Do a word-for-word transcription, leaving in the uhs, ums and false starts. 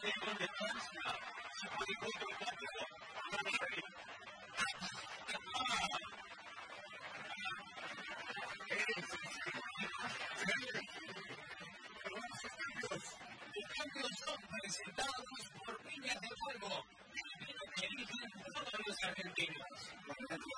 Presentados por Piñas de Fuego, el vino que eligen todos los argentinos.